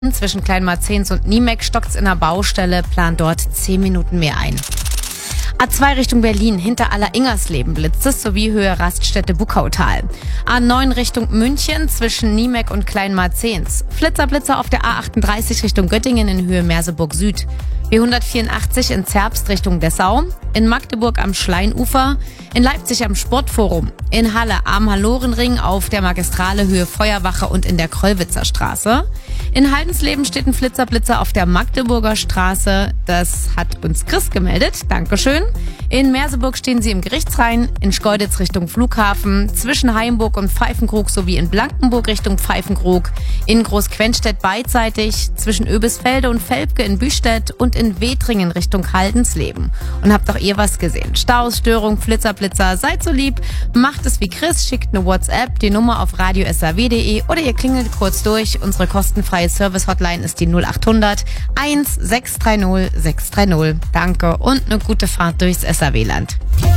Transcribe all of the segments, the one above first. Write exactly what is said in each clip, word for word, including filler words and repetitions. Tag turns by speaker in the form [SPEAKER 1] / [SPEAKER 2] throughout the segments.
[SPEAKER 1] Zwischen Kleinmarzens und Niemek stockt's in der Baustelle, plant dort zehn Minuten mehr ein. A zwei Richtung Berlin, hinter Aller-Ingersleben blitzt es, sowie Höhe Raststätte Buckautal. A neun Richtung München, zwischen Niemek und Kleinmarzens. Flitzer-Blitzer auf der A achtunddreißig Richtung Göttingen in Höhe Merseburg Süd. B hundertvierundachtzig in Zerbst Richtung Dessau. In Magdeburg am Schleinufer. In Leipzig am Sportforum. In Halle am Hallorenring auf der Magistrale Höhe Feuerwache und in der Krollwitzer Straße. In Haldensleben steht ein Flitzer-Blitzer auf der Magdeburger Straße. Das hat uns Chris gemeldet. Dankeschön. In Merseburg stehen sie im Gerichtsrhein. In Schkeuditz Richtung Flughafen. Zwischen Haimburg und Pfeifenkrug sowie in Blankenburg Richtung Pfeifenkrug. In Großquenstedt beidseitig. Zwischen Oebisfelde und Velpke in Büstedt und in Wetringen Richtung Haldensleben. Und habt auch ihr was gesehen? Staus, Störung, Flitzer-Blitzer. Seid so lieb. Macht es wie Chris. Schickt eine WhatsApp. Die Nummer auf radio s a w punkt de oder ihr klingelt kurz durch. Unsere kostenfreie Service-Hotline ist die null acht hundert eins sechs drei null sechs drei null. Danke und eine gute Fahrt durchs S A W-Land.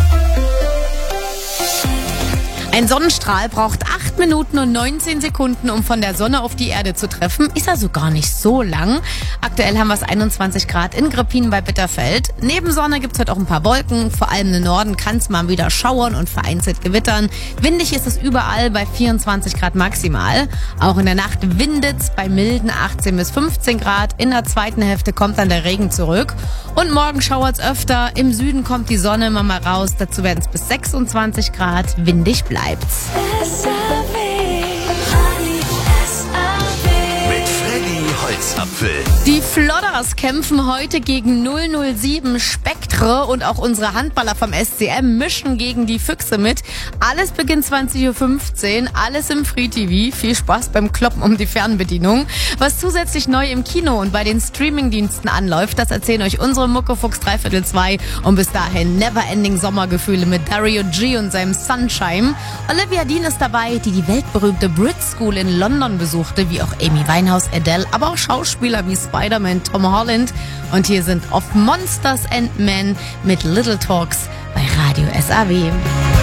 [SPEAKER 1] Ein Sonnenstrahl braucht acht Minuten und neunzehn Sekunden, um von der Sonne auf die Erde zu treffen. Ist also gar nicht so lang. Aktuell haben wir es einundzwanzig Grad in Gröpin bei Bitterfeld. Neben Sonne gibt's heute auch ein paar Wolken. Vor allem im Norden kann es mal wieder schauern und vereinzelt gewittern. Windig ist es überall bei vierundzwanzig Grad maximal. Auch in der Nacht windet's bei milden achtzehn bis fünfzehn Grad. In der zweiten Hälfte kommt dann der Regen zurück. Und morgen schauert's öfter. Im Süden kommt die Sonne immer mal raus. Dazu werden es bis sechsundzwanzig Grad. Windig bleibt.
[SPEAKER 2] S A W. Mit Freddy Holzapfel.
[SPEAKER 1] Die Flodders kämpfen heute gegen null null sieben Spektre und auch unsere Handballer vom S C M mischen gegen die Füchse mit. Alles beginnt zwanzig Uhr fünfzehn, alles im Free T V. Viel Spaß beim Kloppen um die Fernbedienung. Was zusätzlich neu im Kino und bei den Streamingdiensten anläuft, das erzählen euch unsere Muckefuchs dreiviertel zwei. Und bis dahin Neverending Sommergefühle mit Dario G und seinem Sunshine. Olivia Dean ist dabei, die die weltberühmte Brit School in London besuchte, wie auch Amy Winehouse, Adele, aber auch Schauspieler wie Spider-Man, Tom Holland. Und hier sind Of Monsters and Men mit Little Talks bei Radio S A W.